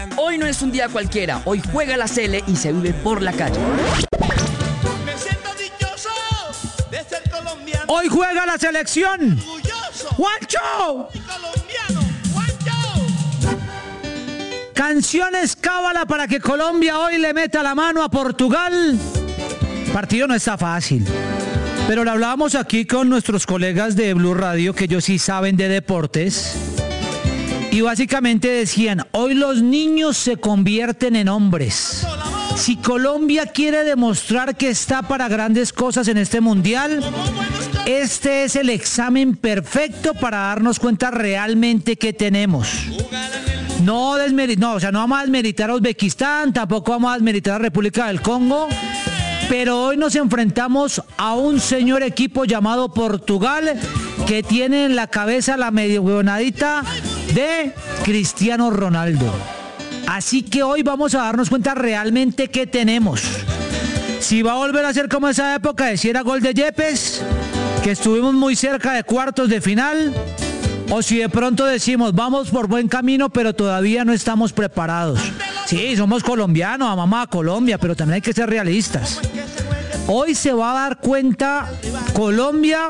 Hoy no es un día cualquiera, hoy juega la Sele y se vive por la calle. Me siento dichoso de ser colombiano. Hoy juega la selección. Orgulloso. ¡Juancho! Colombiano. Juancho. Canciones cábala para que Colombia hoy le meta la mano a Portugal. El partido no está fácil. Pero lo hablábamos aquí con nuestros colegas de Blue Radio, que ellos sí saben de deportes. Y básicamente decían, hoy los niños se convierten en hombres. Si Colombia quiere demostrar que está para grandes cosas en este mundial, este es el examen perfecto para darnos cuenta realmente que tenemos. No, no vamos a desmeritar a Uzbekistán, tampoco vamos a desmeritar a República del Congo. Pero hoy nos enfrentamos a un señor equipo llamado Portugal que tiene en la cabeza la medio huevonadita de Cristiano Ronaldo. Así que hoy vamos a darnos cuenta realmente qué tenemos. Si va a volver a ser como esa época de si era gol de Yepes, que estuvimos muy cerca de cuartos de final, o si de pronto decimos vamos por buen camino pero todavía no estamos preparados. Sí, somos colombianos, amamos a Colombia, pero también hay que ser realistas. Hoy se va a dar cuenta Colombia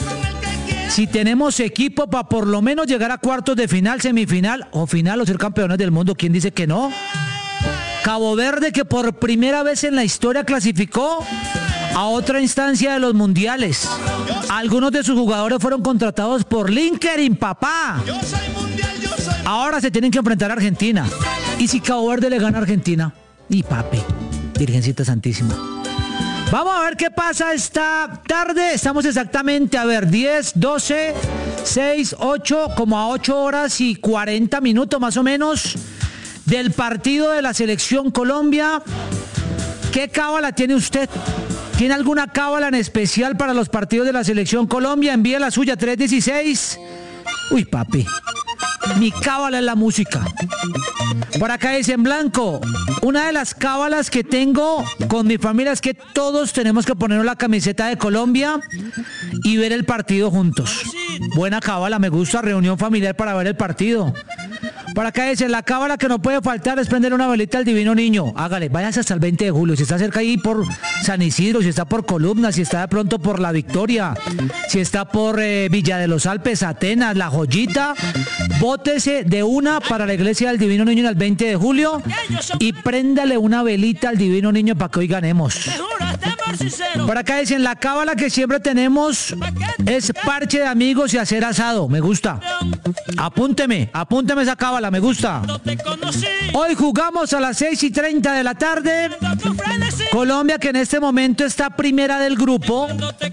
si tenemos equipo para por lo menos llegar a cuartos de final, semifinal o final o ser campeones del mundo. ¿Quién dice que no? Cabo Verde, que por primera vez en la historia clasificó a otra instancia de los mundiales. Algunos de sus jugadores fueron contratados por LinkedIn, papá. Ahora se tienen que enfrentar a Argentina. ¿Y si Cabo Verde le gana a Argentina? Y papi, Virgencita Santísima. Vamos a ver qué pasa esta tarde. Estamos exactamente, 10, 12, 6, 8, como a 8 horas y 40 minutos más o menos del partido de la Selección Colombia. ¿Qué cábala tiene usted? ¿Tiene alguna cábala en especial para los partidos de la Selección Colombia? Envíe la suya, 316. Uy, papi, mi cábala es la música. Por acá dice en blanco, una de las cábalas que tengo con mi familia es que todos tenemos que ponernos la camiseta de Colombia y ver el partido juntos. Buena cábala, me gusta, reunión familiar para ver el partido. Por acá dice, la cábala que no puede faltar es prender una velita al Divino Niño. Hágale, váyase hasta el 20 de julio. Si está cerca ahí por San Isidro, si está por Columna, si está de pronto por La Victoria, si está por Villa de los Alpes, Atenas, La Joyita, bótese de una para la iglesia del Divino Niño el 20 de julio y préndale una velita al Divino Niño para que hoy ganemos. Por acá dicen, la cábala que siempre tenemos es parche de amigos y hacer asado. Me gusta. Apúnteme esa cábala, me gusta. Hoy jugamos a las 6:30 de la tarde. Colombia, que en este momento está primera del grupo.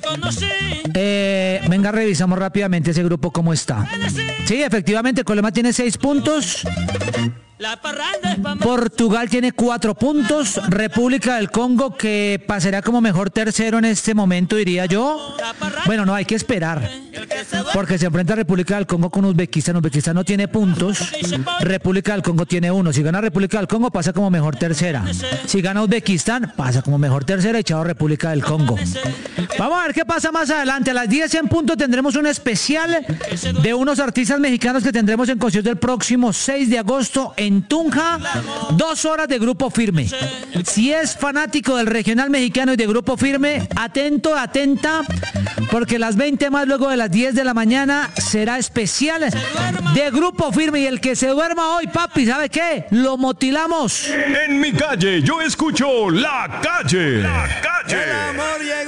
Venga, revisamos rápidamente ese grupo cómo está. Sí, efectivamente, Colombia tiene 6 puntos. Portugal tiene 4 puntos. República del Congo, que pasaría como mejor tercero en este momento, diría yo. Bueno, no, hay que esperar, porque se enfrenta República del Congo con Uzbekistán. Uzbekistán no tiene puntos, República del Congo tiene 1. Si gana República del Congo, pasa como mejor tercera. Si gana Uzbekistán, pasa como mejor tercera, echado República del Congo. Vamos a ver qué pasa más adelante. A las 10 en punto tendremos un especial de unos artistas mexicanos que tendremos en concierto el próximo 6 de agosto en Tunja. 2 horas de Grupo Firme. Si es fanático del regional mexicano y de Grupo Firme, atento, atenta, porque las 20 más luego de las 10 de la mañana será especial de Grupo Firme. Y el que se duerma hoy, papi, ¿sabe qué? Lo motilamos. En mi calle yo escucho La Calle. La Calle. El amor llegó.